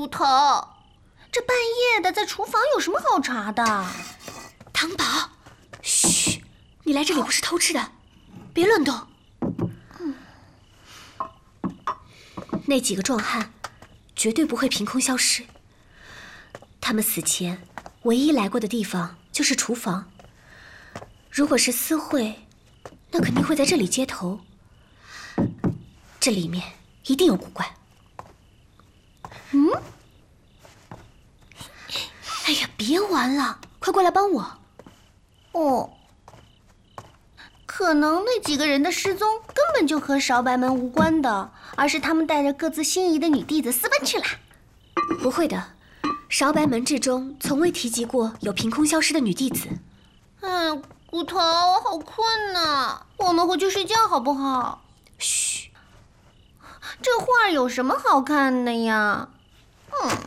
头，这半夜的在厨房有什么好查的？ 糖宝，嘘，你来这里不是偷吃的，别乱动。那几个壮汉绝对不会凭空消失，他们死前唯一来过的地方就是厨房。如果是私会，那肯定会在这里接头。这里面一定有古怪。哎呀，别玩了，快过来帮我。 哦，可能那几个人的失踪根本就和韶白门无关的，而是他们带着各自心仪的女弟子私奔去了。 不会的，韶白门志中从未提及过有凭空消失的女弟子。 骨头，我好困呐，我们回去睡觉好不好？ 嘘， 这画有什么好看的呀？